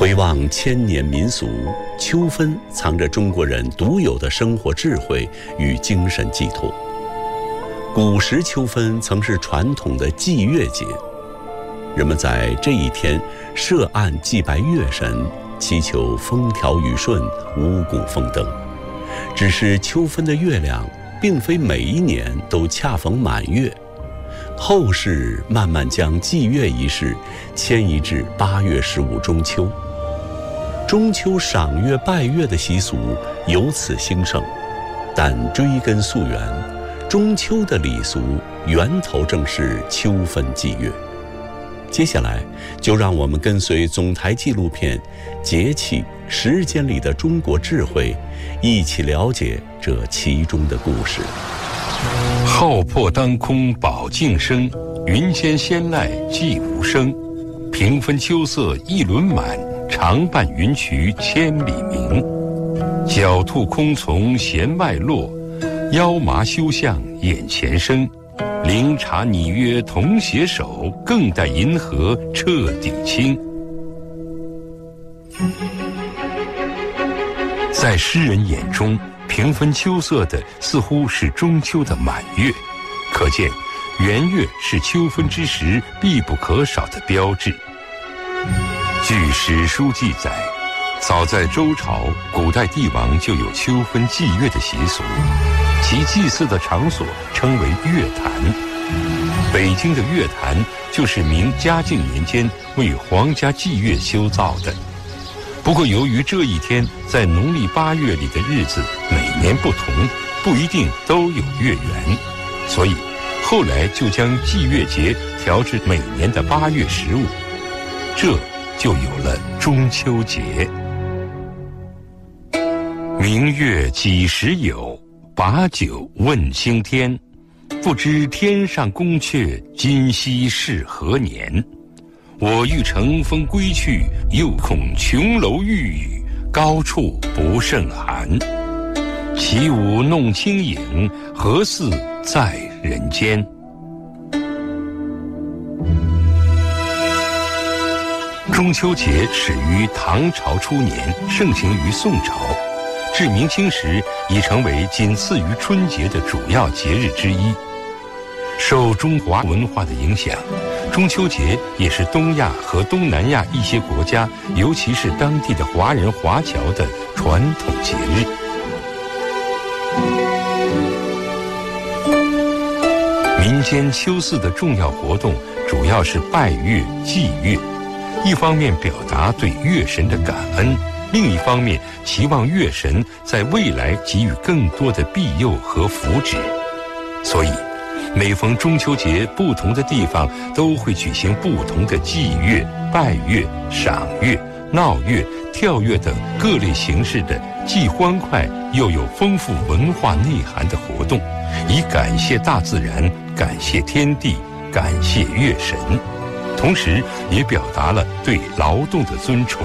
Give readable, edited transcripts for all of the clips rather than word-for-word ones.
回望千年民俗，秋分藏着中国人独有的生活智慧与精神寄托。古时秋分曾是传统的祭月节，人们在这一天设案祭拜月神，祈求风调雨顺、五谷丰登。只是秋分的月亮并非每一年都恰逢满月，后世慢慢将祭月仪式迁移至8月15中秋。中秋赏月拜月的习俗由此兴盛，但追根溯源，中秋的礼俗源头正是秋分祭月。接下来就让我们跟随总台纪录片《节气时间里的中国智慧》，一起了解这其中的故事。 浩破当空宝镜生，云间仙籁寂无声。平分秋色一轮满，长伴云衢千里明。狡兔空从弦外落，腰麻休向眼前生。灵茶拟约同携手，更待银河彻底清。在诗人眼中，平分秋色的似乎是中秋的满月，可见圆月是秋分之时必不可少的标志。据史书记载，早在周朝，古代帝王就有秋分祭月的习俗，其祭祀的场所称为月坛。北京的月坛就是明嘉靖年间为皇家祭月修造的。不过由于这一天在农历8月里的日子每年不同，不一定都有月圆，所以后来就将祭月节调至每年的8月15，这就有了中秋节。明月几时有，把酒问青天。不知天上宫阙，今夕是何年？我欲乘风归去，又恐琼楼玉宇，高处不胜寒。起舞弄清影，何似在人间？中秋节始于唐朝初年，盛行于宋朝，至明清时已成为仅次于春节的主要节日之一。受中华文化的影响，中秋节也是东亚和东南亚一些国家，尤其是当地的华人华侨的传统节日。民间秋祀的重要活动主要是拜月、祭月，一方面表达对月神的感恩，另一方面期望月神在未来给予更多的庇佑和福祉。所以每逢中秋节，不同的地方都会举行不同的祭月、拜月、赏月、闹月、跳月等各类形式的既欢快又有丰富文化内涵的活动，以感谢大自然、感谢天地、感谢月神，同时也表达了对劳动的尊崇。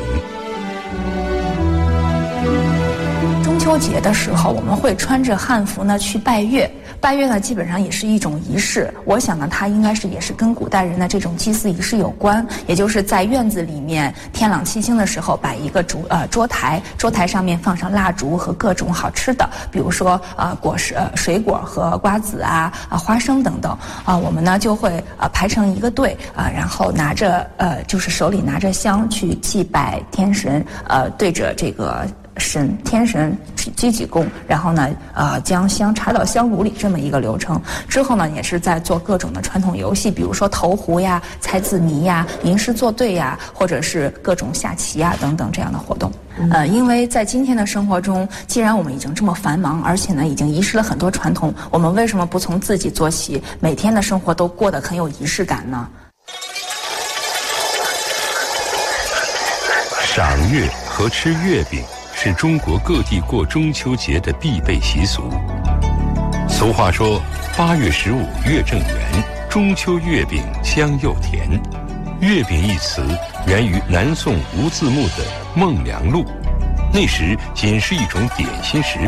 中秋节的时候，我们会穿着汉服呢去拜月。拜月呢，基本上也是一种仪式。我想呢，它应该是也是跟古代人的这种祭祀仪式有关，也就是在院子里面天朗气清的时候，摆一个桌台，桌台上面放上蜡烛和各种好吃的，比如说果实、水果和瓜子花生等等我们呢就会排成一个队然后拿着就是手里拿着香去祭拜天神，对着这个天神鞠几躬，然后呢将香插到香炉里，这么一个流程。之后呢也是在做各种的传统游戏，比如说投壶呀、猜字谜呀、吟诗作对呀，或者是各种下棋呀等等这样的活动。因为在今天的生活中，既然我们已经这么繁忙，而且呢已经遗失了很多传统，我们为什么不从自己做起，每天的生活都过得很有仪式感呢？ 赏月和吃月饼是中国各地过中秋节的必备习俗。俗话说8月15月正圆，中秋月饼香又甜。月饼一词源于南宋吴自牧的《梦良录》，那时仅是一种点心食